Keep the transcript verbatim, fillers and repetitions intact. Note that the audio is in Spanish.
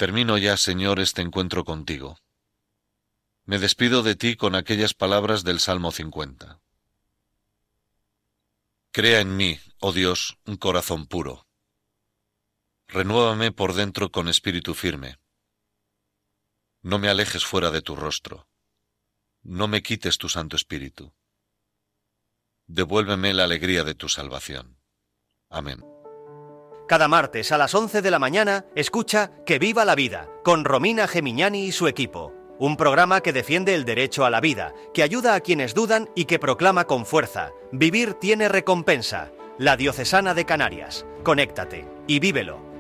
Termino ya, Señor, este encuentro contigo. Me despido de ti con aquellas palabras del Salmo cincuenta. Crea en mí, oh Dios, un corazón puro. Renuévame por dentro con espíritu firme. No me alejes fuera de tu rostro. No me quites tu Santo Espíritu. Devuélveme la alegría de tu salvación. Amén. Cada martes a las once de la mañana, escucha Que Viva la Vida, con Romina Gemignani y su equipo. Un programa que defiende el derecho a la vida, que ayuda a quienes dudan y que proclama con fuerza: vivir tiene recompensa. La Diocesana de Canarias. Conéctate y vívelo.